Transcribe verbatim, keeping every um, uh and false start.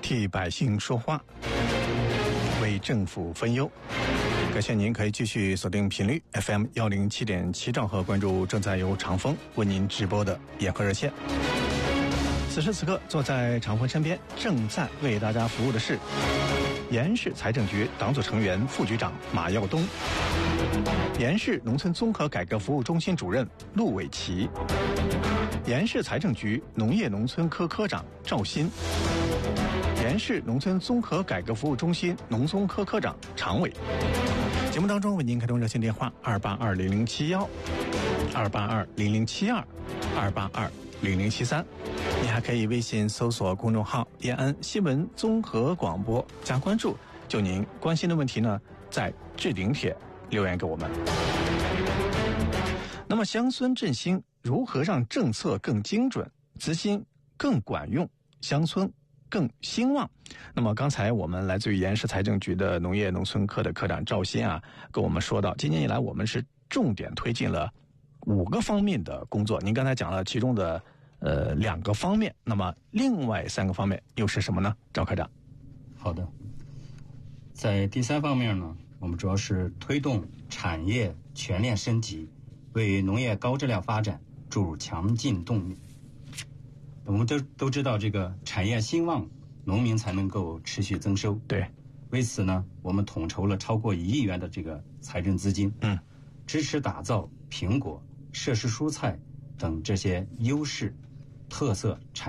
替百姓说话，为政府分忧。感谢您可以继续锁定频率 F M 一零七点七兆赫，关注正在由长风为您直播的眼科热线。此时此刻坐在长风身边正在为大家服务的是延市财政局党组成员副局长马耀东，延市农村综合改革服务中心主任陆伟奇，延市财政局农业农村科科长赵鑫，延市农村综合改革服务中心农综科科长常伟。节目当中为您开通热线电话二八二零零七一，二八二零零七二，二八二零零七三。你还可以微信搜索公众号延安新闻综合广播加关注，就您关心的问题呢，在置顶帖留言给我们。那么乡村振兴如何让政策更精准，资金更管用，乡村更兴旺？那么刚才我们来自于延市财政局的农业农村科的科长赵鑫啊，跟我们说到，今年以来我们是重点推进了五个方面的工作。您刚才讲了其中的呃两个方面，那么另外三个方面又是什么呢？赵科长。 好的，在第三方面呢，我们主要是推动产业全链升级，为农业高质量发展注入强劲动力。我们都都知道，这个产业兴旺，农民才能够持续增收。 对， 为此呢，我们统筹了超过一亿元的这个财政资金， 嗯， 支持打造苹果、涉事蔬菜等这些优势特色产